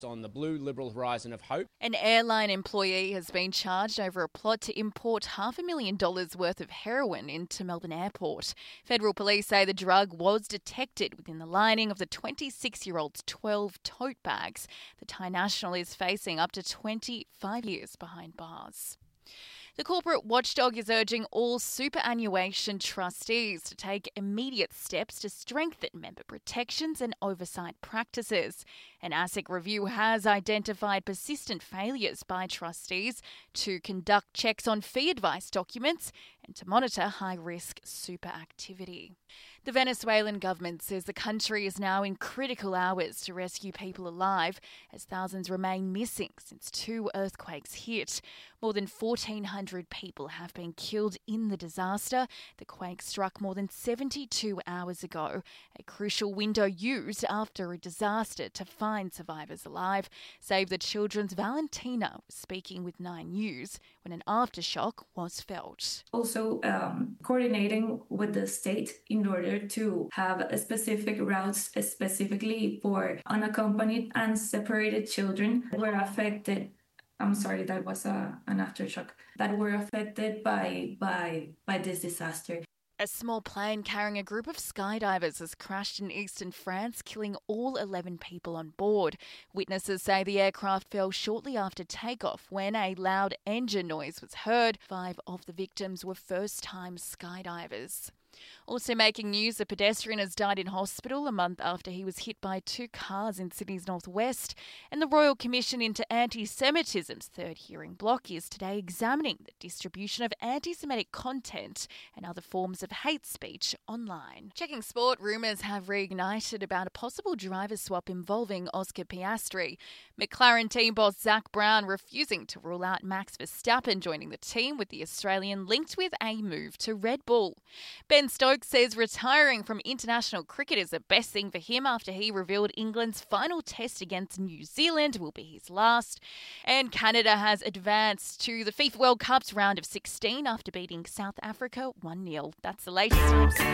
On the blue Liberal horizon of hope. An airline employee has been charged over a plot to import $500,000 worth of heroin into Melbourne Airport. Federal police say the drug was detected within the lining of the 26-year-old's 12 tote bags. The Thai national is facing up to 25 years behind bars. The corporate watchdog is urging all superannuation trustees to take immediate steps to strengthen member protections and oversight practices. An ASIC review has identified persistent failures by trustees to conduct checks on fee advice documents and to monitor high-risk super activity. The Venezuelan government says the country is now in critical hours to rescue people alive as thousands remain missing since 2 earthquakes hit. More than 1,400 people have been killed in the disaster. The quake struck more than 72 hours ago, a crucial window used after a disaster to find survivors alive. Save the Children's Valentina was speaking with 9 News when an aftershock was felt. Also coordinating with the state in order to have specific routes specifically for unaccompanied and separated children that were affected. I'm sorry, that was an aftershock that were affected by this disaster. A small plane carrying a group of skydivers has crashed in eastern France, killing all 11 people on board. Witnesses say the aircraft fell shortly after takeoff when a loud engine noise was heard. 5 of the victims were first-time skydivers. Also making news, a pedestrian has died in hospital a month after he was hit by 2 cars in Sydney's northwest. And the Royal Commission into Anti-Semitism's third hearing block is today examining the distribution of anti-Semitic content and other forms of hate speech online. Checking sport, rumours have reignited about a possible driver swap involving Oscar Piastri. McLaren team boss Zak Brown refusing to rule out Max Verstappen joining the team, with the Australian linked with a move to Red Bull. Ben Stokes says retiring from international cricket is the best thing for him after he revealed England's final test against New Zealand will be his last. And Canada has advanced to the FIFA World Cup's round of 16 after beating South Africa 1-0. That's the latest.